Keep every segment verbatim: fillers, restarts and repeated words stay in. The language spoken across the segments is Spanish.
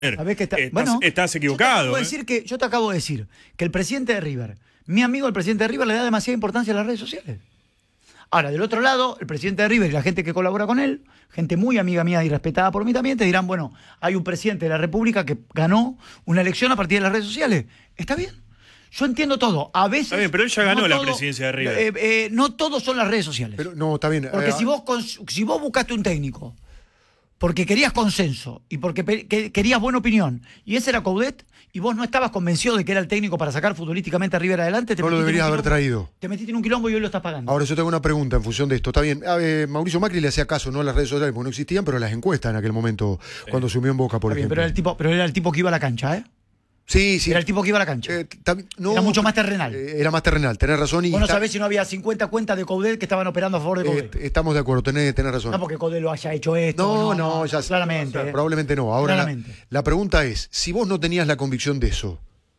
¿Sabés que está? Estás, bueno, estás equivocado. Yo te, acabo de ¿eh? decir que, yo te acabo de decir que el presidente de River, mi amigo el presidente de River, le da demasiada importancia a las redes sociales. Ahora, del otro lado, el presidente de River y la gente que colabora con él, gente muy amiga mía y respetada por mí también, te dirán, bueno, hay un presidente de la República que ganó una elección a partir de las redes sociales. ¿Está bien? Yo entiendo todo. A veces. Está bien, pero él ya ganó no la todo, presidencia de River. Eh, eh, no todos son las redes sociales. Pero no, está bien. Porque eh, si vos, cons- si vos buscaste un técnico porque querías consenso y porque pe- que- querías buena opinión, y ese era Coudet, y vos no estabas convencido de que era el técnico para sacar futbolísticamente a River adelante, te No lo metiste en deberías un haber quilombo- traído. Te metiste en un quilombo y hoy lo estás pagando. Ahora yo tengo una pregunta en función de esto. Está bien, a ver, Mauricio Macri le hacía caso, no a las redes sociales, porque no existían, pero a las encuestas en aquel momento, cuando sumió en Boca, por Está bien, ejemplo. pero era el tipo, pero era el tipo que iba a la cancha, ¿eh? Sí, sí. Era el tipo que iba a la cancha. Eh, tam- no, Era mucho más terrenal. eh, era más terrenal, tenés razón. Y Vos no está- sabés si no había cincuenta cuentas de Coudet que estaban operando a favor de Coudet. eh, estamos de acuerdo, tenés, tenés razón. No porque Coudet lo haya hecho esto. No, no, ya claramente. o sea, ¿eh? probablemente no. Ahora la, Claramente. la pregunta es, si vos no tenías la convicción de eso,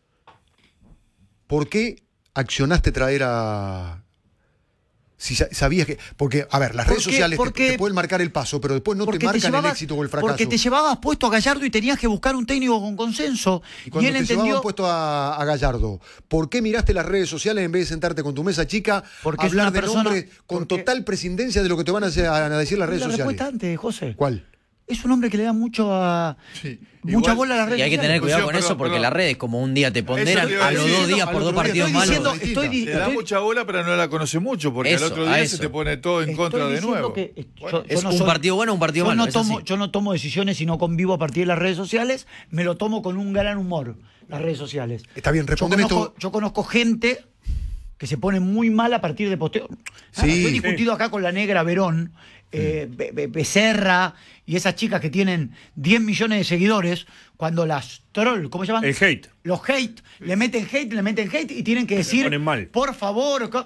¿por qué accionaste traer a... Si sa- sabías que... Porque, a ver, las redes Porque- sociales te- porque- te, pueden marcar el paso, pero después no te Porque marcan llevabas- el éxito o el fracaso. Porque te llevabas puesto a Gallardo y tenías que buscar un técnico con consenso. Y Y, cuando él te entendió. llevaban puesto a, a Gallardo, ¿por qué miraste las redes sociales en vez de sentarte con tu mesa chica, Porque es hablar una de persona- nombres con porque- total prescindencia de lo que te van a, hacer- a decir las redes la sociales? respuesta antes, José. ¿Cuál? Es un hombre que le da mucho a. Sí. Mucha Igual- bola a las redes Y hay que sociales. tener cuidado con Perdón, eso porque perdón. las redes, como un día te ponderan, te iba a a los decir, dos días al por dos otro día. partidos Estoy malos. diciendo, distinta. estoy, di- Le da estoy- mucha bola, pero no la conoce mucho, porque Eso, al otro a día eso. se te pone todo en estoy contra de diciendo nuevo. que, eh, Bueno, yo- yo Es no un soy- partido bueno o un partido yo malo. No es tomo, así. yo no tomo decisiones y no convivo a partir de las redes sociales, me lo tomo con un gran humor, las redes sociales. Está bien, Yo respóndeme conozco, esto. yo conozco gente que se pone muy mal a partir de posteo. Sí. Yo he discutido acá con la negra Verón, eh, Be- Be- Becerra y esas chicas que tienen diez millones de seguidores, cuando las troll, ¿cómo se llaman? El hate. Los hate, le meten hate, le meten hate y tienen que decir, ponen mal. por favor, co-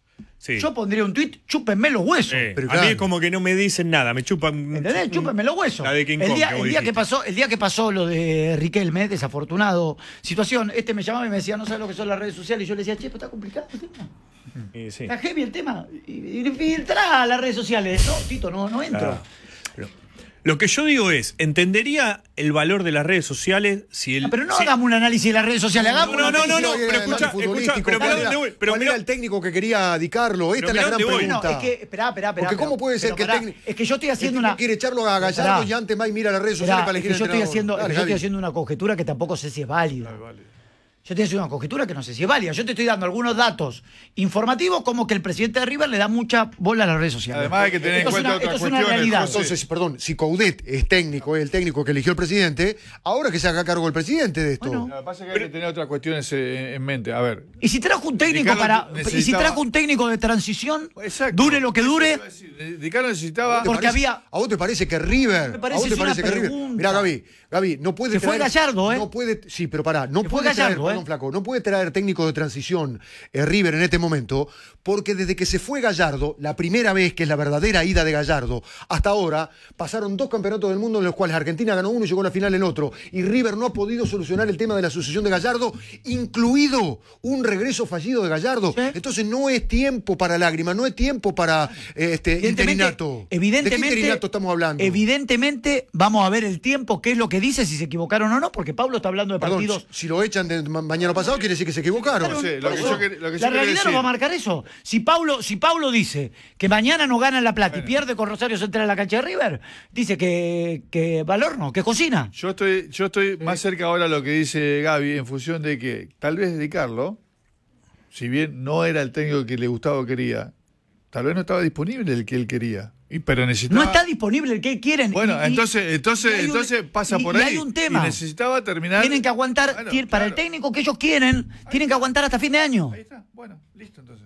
Sí. yo pondría un tuit, chúpenme los huesos. Eh, Pero a mí claro. es como que no me dicen nada, me chupan. ¿Entendés? Chúpenme los huesos. La de King el Kong día, que el vos día que dijiste. pasó, el día que pasó lo de Riquelme, desafortunado situación, este me llamaba y me decía, no sabes lo que son las redes sociales, y yo le decía, che, pero está complicado el tema. Y sí. Está heavy el tema. Y, y filtrá a las redes sociales. No, Tito, no, no entro. Claro. Pero lo que yo digo es, ¿entendería el valor de las redes sociales si el. Ah, pero no si- hagamos un análisis de las redes sociales, hagamos no, un no, no, análisis- no, Hoy pero era el escucha, futbolístico, escucha, pero ¿cuál mirá era- dónde voy, pero ¿cuál mirá- era el técnico que quería dedicarlo? Esta Pero es la mirá gran dónde voy. pregunta. No, es que, esperá, esperá, esperá. Porque pero- ¿cómo puede ser pero que el pará, técnico... Es que yo estoy haciendo el tipo una. quiere echarlo a Gallardo Esperá. y antes va y mira las redes Esperá, sociales para es elegir que yo estoy entrenador. haciendo, es Dale, que yo estoy Gaby. haciendo una conjetura que tampoco sé si es válida. Vale, vale. Yo estoy haciendo una conjetura que no sé si es válida. Yo te estoy dando algunos datos informativos como que el presidente de River le da mucha bola a las redes sociales. Además hay que tener en Esto es cuenta una- otras esto es una cuestiones, realidad. José. Entonces, perdón, si Coudet es técnico, es el técnico que eligió el presidente, ahora que se haga cargo el presidente de esto. Bueno. Lo que pasa es que hay que tener otras cuestiones eh, en mente. A ver. Y si trajo un técnico Ricardo para. Y si necesitaba- trajo un técnico de transición, Exacto. dure lo que Eso dure. iba a decir. Eh, Ricardo necesitaba. ¿Te porque parece- había- ¿A vos te parece que River? Me parece ¿A vos te es una parece que River? pregunta. Mirá, Gaby, Gaby, no puede Se fue traer- Gallardo, ¿eh? No puede, sí, pero pará, no Se fue puede traer, Gallardo, ¿eh? perdón, flaco, no puede traer técnico de transición eh, River en este momento, porque desde que se fue Gallardo, la primera vez que es la verdadera ida de Gallardo, hasta ahora pasaron dos campeonatos del mundo en los cuales Argentina ganó uno y llegó a la final el otro, y River no ha podido solucionar el tema de la sucesión de Gallardo, incluido un regreso fallido de Gallardo. Sí. Entonces no es tiempo para lágrimas, no es tiempo para eh, este interinato. Evidentemente, ¿De qué interinato estamos hablando? Evidentemente, vamos a ver el tiempo, qué es lo que dice, si se equivocaron o no, porque Pablo está hablando de Perdón, partidos. si lo echan de ma- mañana pasado, quiere decir que se equivocaron. No sé, lo Por que eso, yo quer- lo que yo la quería realidad decir. nos va a marcar eso. Si Paulo, si Paulo dice que mañana no gana en La Plata y pierde con Rosario Central en la cancha de River, dice que, que valor no, que cocina. Yo estoy, yo estoy más cerca ahora a lo que dice Gaby en función de que tal vez dedicarlo, si bien no era el técnico que le gustaba o quería, tal vez no estaba disponible el que él quería. Y, pero necesitaba. No está disponible el que quieren. Bueno, y- y- entonces, entonces, y hay un- entonces pasa y- por y ahí. hay un tema. Y necesitaba terminar. Tienen que aguantar, Bueno, tien- para el claro. técnico que ellos quieren, tienen que aguantar hasta fin de año. Ahí está. Bueno, listo entonces.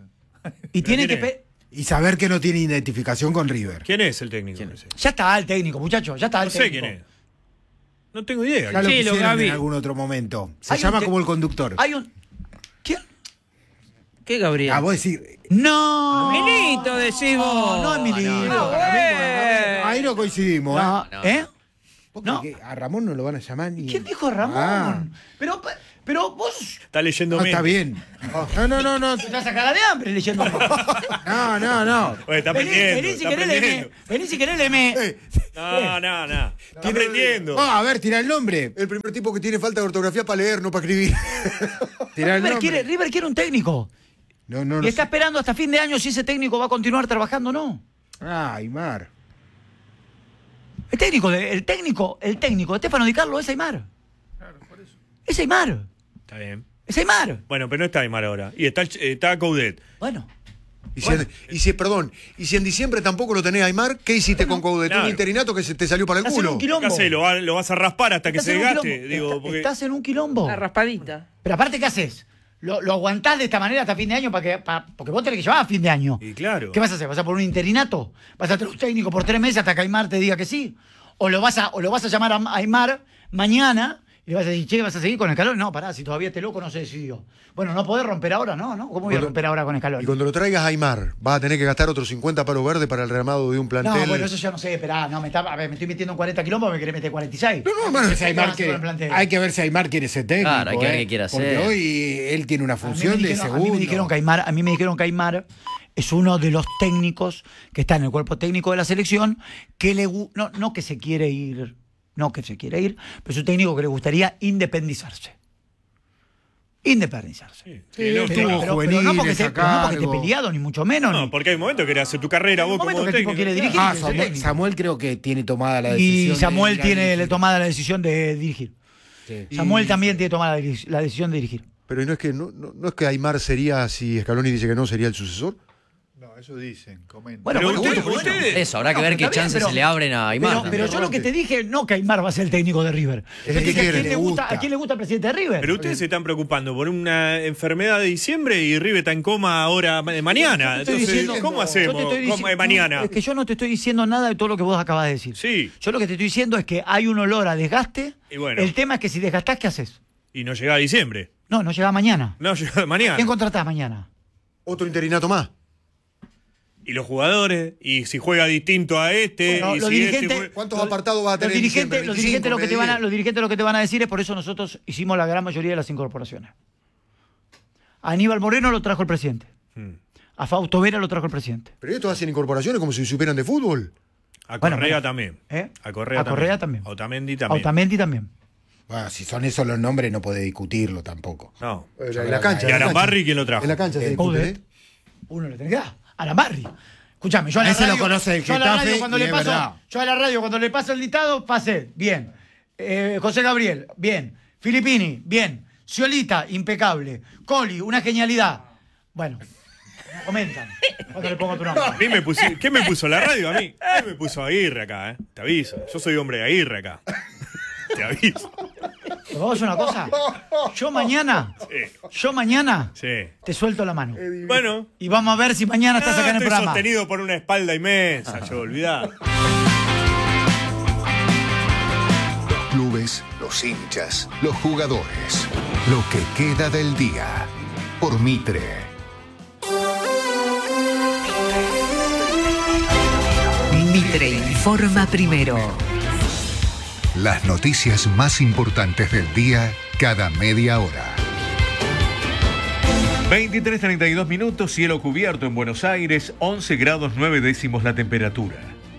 Y tienen que. tiene- pe- Y saber que no tiene identificación con River. ¿Quién es el técnico? ese? Ya está el técnico, muchachos, ya está el No sé técnico. quién es. No tengo idea. Ya lo Sí, lo quisieron Gaby. en algún otro momento. Se Hay un llama te- como el conductor. Hay un. ¿Quién? ¿Qué, Gabriel? A vos decir. No. Milito, decís vos. No, no es Milito. Ah, Ahí no coincidimos, No, ¿eh? ¿eh? ¿Vos no. crees que a Ramón no lo van a llamar ni. ¿Quién dijo Ramón? Ah. Pero, pa- Pero vos Está leyendo No, menos. está bien. No, no, no, no. te vas a sacar de hambre leyendo. No, no, no. Oye, está Vení, aprendiendo. vení si está querés leeme. aprendiendo. Vení si querés leeme. No, no, no. Está aprendiendo. Oh, a ver, tira el nombre. El primer tipo que tiene falta de ortografía para leer, no para escribir. Tira el River nombre. quiere, River quiere un técnico. No, no, Y no. está esperando hasta fin de año si ese técnico va a continuar trabajando o no. Ah, Aymar. El técnico, de, el técnico, el técnico de Stefano Di Carlo es Aymar. Claro, por eso. Es Aymar. Está bien. Es Aymar. Bueno, pero no está Aymar ahora. Y está, el ch- eh, está Coudet. Bueno. Y si, en, y si, perdón, y si en diciembre tampoco lo tenés, Aymar, ¿qué hiciste con Coudet? claro. Un interinato que se te salió para el Estás en culo. un ¿Qué quilombo. haces? ¿Lo, va- lo vas a raspar hasta que Estás se en un desgaste? quilombo. Digo, Está- porque... Estás en un quilombo. La raspadita. Pero aparte, ¿qué haces? ¿Lo, lo aguantás de esta manera hasta fin de año? Para que, pa- porque vos tenés que llevar a fin de año. Y claro. ¿Qué vas a hacer? ¿Vas a poner un interinato? ¿Vas a tener un técnico por tres meses hasta que Aymar te diga que sí? ¿O lo vas a, o lo vas a llamar a Aymar mañana y le vas a decir, che, ¿vas a seguir con el calor? No, pará, si todavía este loco no se decidió. Bueno, no podés romper ahora, ¿no? ¿no? ¿Cómo voy a Cuando- romper ahora con el calor? Y cuando lo traigas a Aymar, vas a tener que gastar otros cincuenta palos verdes para el rearmado de un plantel. No, bueno, eso ya no sé, esperá, no, me, está, a ver, me estoy metiendo en cuarenta kilómetros, me querés meter cuarenta y seis. No, no, bueno, si Aymar ¿Qué vas a hacer quiere- con el plantel? hay que ver si Aymar quiere ser técnico. Claro, hay que ver eh, qué quiere Porque hacer. hoy él tiene una A mí me función de dijeron- segundo. A mí me dijeron que Aymar, a mí me dijeron que Aymar es uno de los técnicos que está en el cuerpo técnico de la selección, que le gu- no, no que se quiere ir, no que se quiere ir, pero es un técnico que le gustaría independizarse. Independizarse. Sí, Sí, no, estuvo Pero, claro. pero- pero no juveniles porque esté, a pero no porque esté cargo. peleado, ni mucho menos. No, ni- porque hay momentos que querés hacer tu carrera Hay vos un como momento que el tipo técnico. quiere dirigir. Ah, que Samuel, técnico. Samuel creo que tiene tomada la decisión. Y de Samuel ir a tiene dirigir. tomada la decisión de dirigir. Sí. Samuel Y- también tiene tomada la, diri- la decisión de dirigir. Pero ¿y no es que no, no, no es que Aymar sería, si Scaloni dice que no, sería el sucesor? No, eso dicen, comentan. Bueno, Pero bueno, usted- bueno, bueno. ustedes- Eso, habrá que No, ver pero qué está bien, chances pero- se le abren a Aymar. Pero, también. pero yo lo que te dije, no que Aymar va a ser el técnico de River. Es Yo el te que dije, ¿a quiere, quién le le gusta, gusta. ¿a quién le gusta el presidente de River? Pero ustedes se están preocupando por una enfermedad de diciembre y River está en coma ahora ma- mañana. Yo te estoy Entonces, diciendo- ¿cómo yo hacemos? te estoy ¿Cómo diciendo- es mañana? no, es que yo no te estoy diciendo nada de todo lo que vos acabas de decir. Sí. Yo lo que te estoy diciendo es que hay un olor a desgaste. Y bueno. El tema es que si desgastás, ¿qué haces? Y no llega a diciembre. No, no llega mañana. No llega mañana. ¿Quién contratás mañana? Otro interinato más. Y los jugadores, y si juega distinto a este, Bueno, y los si dirigentes- este fue- ¿Cuántos Los- apartados va a Los tener en dirigentes, diciembre? los dirigentes lo que te van a, veinticinco, los dirigentes lo que te van a decir es por eso nosotros hicimos la gran mayoría de las incorporaciones. A Aníbal Moreno lo trajo el presidente. Hmm. A Fausto Vera lo trajo el presidente. Pero estos hacen incorporaciones como si supieran de fútbol. A Bueno, Correa bueno. también. ¿Eh? A Correa A Correa también. A Otamendi A también. Otamendi también. Bueno, si son esos los nombres, no puede discutirlo tampoco. No. Eh, En la cancha. ¿Y en la Arambarri cancha. quién lo trajo? En la cancha se Eh, discute, Coudet. ¿eh? Uno le tenés que dar. Arambarri. Escuchame, yo a la Ese lo radio, conoce el yo a la Getafe radio cuando y le es paso, verdad. yo a la radio cuando le paso el dictado, pasé, bien. Eh, José Gabriel, bien. Filippini, bien. Ciolita, impecable. Coli, una genialidad. Bueno, comentan cuando le pongo tu nombre. A mí me pusi- ¿Qué me puso la radio a mí? ¿Qué me puso Aguirre acá, eh? Te aviso. Yo soy hombre de Aguirre acá. Te aviso. Pero vamos a hacer una cosa. Yo mañana, Sí. yo mañana Sí. te suelto la mano. Bueno. Y vamos a ver si mañana estás Ah, acá en el estoy programa. sostenido por una espalda inmensa, yo olvidá. Los clubes, los hinchas, los jugadores. Lo que queda del día. Por Mitre. Mitre informa primero. Las noticias más importantes del día cada media hora. veintitrés treinta y dos minutos, cielo cubierto en Buenos Aires, once grados nueve décimos la temperatura.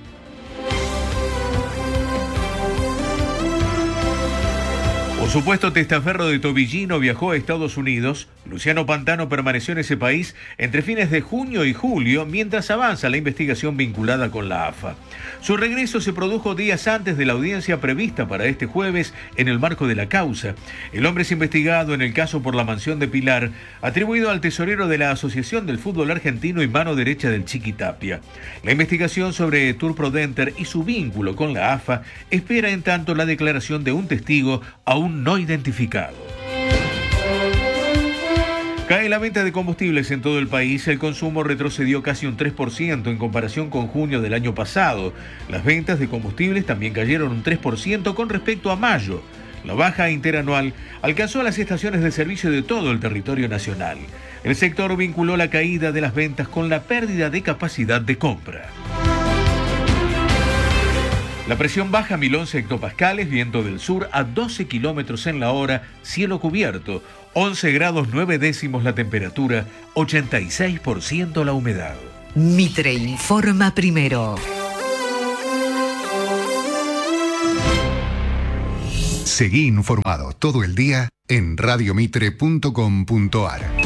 Por supuesto, testaferro de Tobillino viajó a Estados Unidos. Luciano Pantano permaneció en ese país entre fines de junio y julio mientras avanza la investigación vinculada con la A F A. Su regreso se produjo días antes de la audiencia prevista para este jueves en el marco de la causa. El hombre es investigado en el caso por la mansión de Pilar, atribuido al tesorero de la Asociación del Fútbol Argentino y mano derecha del Chiqui Tapia. La investigación sobre Turprodenter y su vínculo con la A F A espera en tanto la declaración de un testigo aún no identificado. Cae la venta de combustibles en todo el país, el consumo retrocedió casi un tres por ciento en comparación con junio del año pasado. Las ventas de combustibles también cayeron un tres por ciento con respecto a mayo. La baja interanual alcanzó a las estaciones de servicio de todo el territorio nacional. El sector vinculó la caída de las ventas con la pérdida de capacidad de compra. La presión baja mil once hectopascales, viento del sur a doce kilómetros en la hora, cielo cubierto, once grados nueve décimos la temperatura, ochenta y seis por ciento la humedad. Mitre informa primero. Seguí informado todo el día en radiomitre punto com punto ar.